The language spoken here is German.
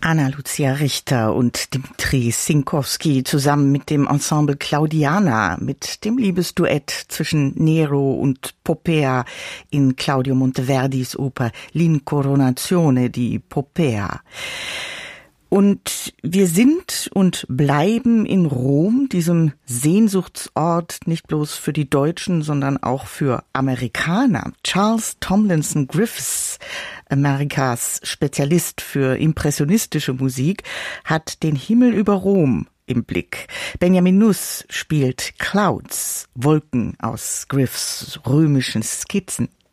Anna Lucia Richter und Dmitri Sinkowski zusammen mit dem Ensemble Claudiana, mit dem Liebesduett zwischen Nero und Poppea in Claudio Monteverdis Oper L'Incoronazione di Poppea. Und wir sind und bleiben in Rom, diesem Sehnsuchtsort nicht bloß für die Deutschen, sondern auch für Amerikaner. Charles Tomlinson Griffiths, Amerikas Spezialist für impressionistische Musik, hat den Himmel über Rom im Blick. Benjamin Nuss spielt Clouds, Wolken aus Griffiths römischen Skizzen.